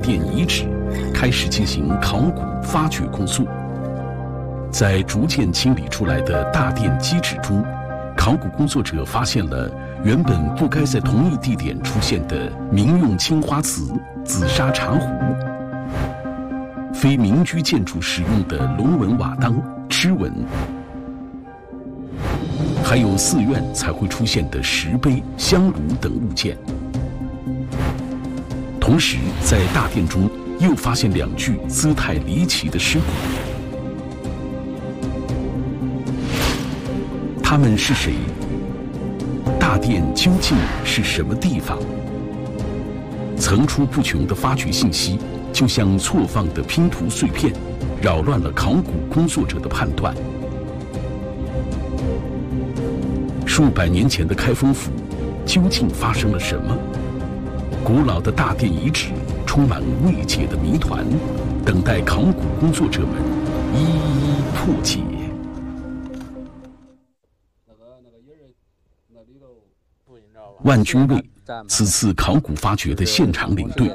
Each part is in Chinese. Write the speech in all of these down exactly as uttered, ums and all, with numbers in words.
殿遗址，开始进行考古发掘工作。在逐渐清理出来的大殿基址中，考古工作者发现了原本不该在同一地点出现的民用青花瓷、紫砂茶壶，非民居建筑使用的龙纹瓦当、螭纹，还有寺院才会出现的石碑、香炉等物件。同时，在大殿中又发现两具姿态离奇的尸骨。他们是谁？大殿究竟是什么地方？层出不穷的发掘信息，就像错放的拼图碎片，扰乱了考古工作者的判断。数百年前的开封府究竟发生了什么？古老的大殿遗址充满未解的谜团，等待考古工作者们一一破解。万军卫此次考古发掘的现场领队。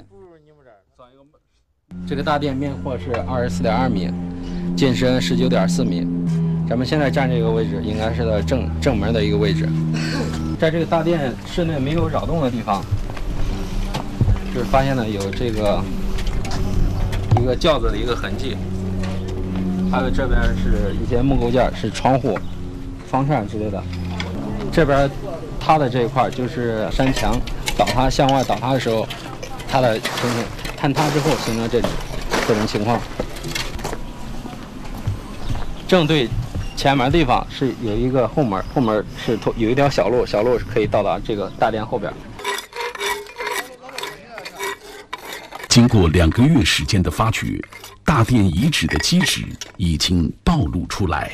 这个大殿面阔是二十四点二米，进深十九点四米。咱们现在站这个位置，应该是在正正门的一个位置。在这个大殿室内没有扰动的地方，就是发现了有这个一个轿子的一个痕迹，还有这边是一些木构件，是窗户、方扇之类的。这边塌的这一块就是山墙倒塌向外倒塌的时候，它的形成坍塌之后形成这种这种情况。正对前门的地方是有一个后门，后门是有一条小路，小路是可以到达这个大殿后边。 经过两个月时间的发掘，大殿遗址的基址已经暴露出来。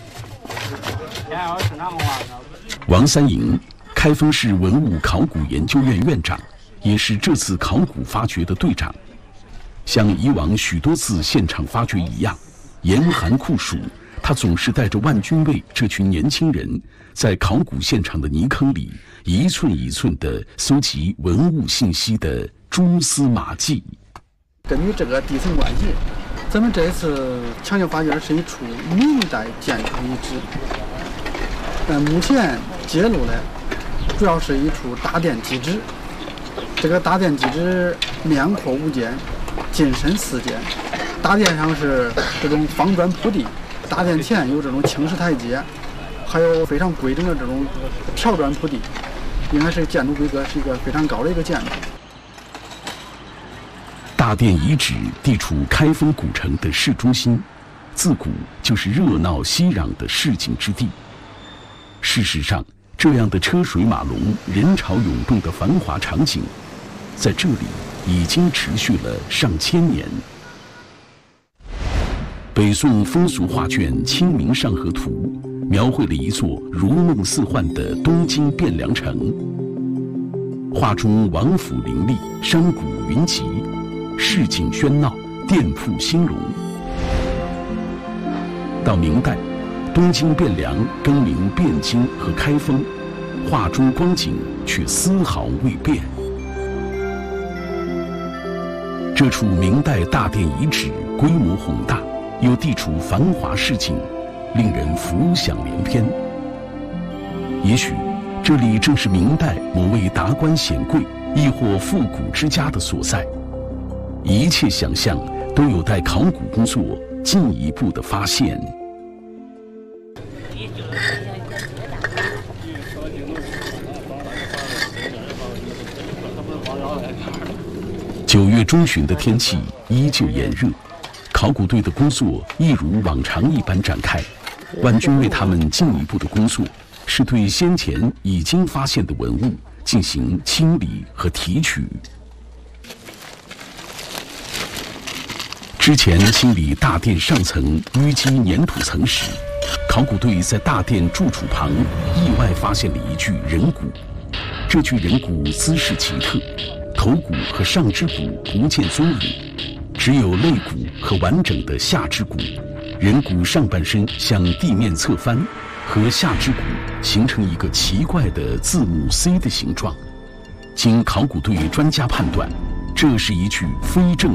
王三营，开封市文物考古研究院院长，也是这次考古发掘的队长。像以往许多次现场发掘一样，严寒酷暑，他总是带着万军卫这群年轻人，在考古现场的泥坑里一寸一寸地搜集文物信息的蛛丝马迹。 根据这个地层关系，咱们这一次强行发掘的是一处明代建筑遗址。呃，目前揭露的主要是一处大殿基址。这个大殿基址面阔五间，进深四间。大殿上是这种方砖铺地，大殿前有这种青石台阶，还有非常规整的这种条砖铺地，应该是建筑规格是一个非常高的一个建筑。 大殿遗址地处开封古城的市中心，自古就是热闹熙攘的市井之地。事实上，这样的车水马龙、人潮涌动的繁华场景，在这里已经持续了上千年。北宋风俗画卷《清明上河图》描绘了一座如梦似幻的东京汴梁城。画中王府林立，商贾云集，市井喧闹，店铺兴隆。到明代，东京汴梁更名汴京和开封，画中光景却丝毫未变。这处明代大殿遗址规模宏大，又地处繁华市井，令人浮想联翩。也许，这里正是明代某位达官显贵，亦或富贾之家的所在。一切想象都有待考古工作进一步的发现。九月中旬的天气依旧炎热，考古队的工作一如往常一般展开。万军为他们进一步的工作是对先前已经发现的文物进行清理和提取。之前清理大殿上层淤积粘土层时，考古队在大殿柱础旁意外发现了一具人骨。这具人骨姿势奇特，头骨和上肢骨不见踪影，只有肋骨和完整的下肢骨。人骨上半身向地面侧翻，和下肢骨形成一个奇怪的字母 C 的形状。经考古队专家判断，这是一具非正